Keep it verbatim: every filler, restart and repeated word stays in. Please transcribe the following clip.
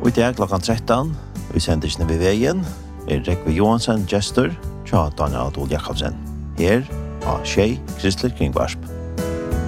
Og i dag klokken tretton, vi sender ikke ved veien, er Rekve Johansen, gestor, tja Daniel Adol Jakobsen. Her, av Tjei Kristelig Kringvarsp.